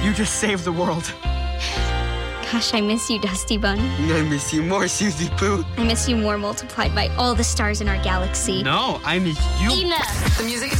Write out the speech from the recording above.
You just saved the world. Gosh, I miss you, Dusty Bun. I miss you more, Susie Pooh. I miss you more multiplied by all the stars in our galaxy. No, I miss you. Enough! The music is